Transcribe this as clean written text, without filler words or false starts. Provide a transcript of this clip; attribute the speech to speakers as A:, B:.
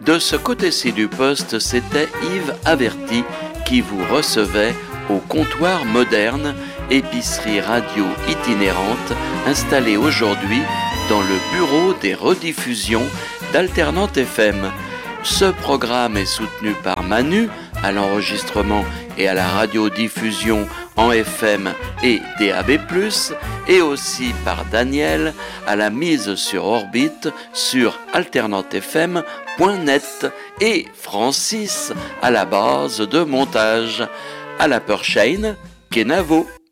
A: De ce côté-ci du poste, c'était Yves Averti qui vous recevait au comptoir moderne, épicerie radio itinérante installée aujourd'hui dans le bureau des rediffusions d'Alternante FM. Ce programme est soutenu par Manu à l'enregistrement et à la radiodiffusion en FM et DAB+, et aussi par Daniel à la mise sur orbite sur alternantefm.net et Francis à la base de montage. À la Perchaine, Kenavo.